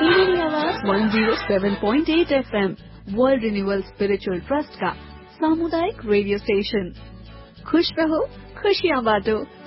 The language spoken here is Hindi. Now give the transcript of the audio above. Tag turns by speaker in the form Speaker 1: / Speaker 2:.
Speaker 1: मेरी आवाज 107.8 FM world renewal spiritual trust का सामुदायिक रेडियो स्टेशन। खुश रहो, खुशियाँ बांटो।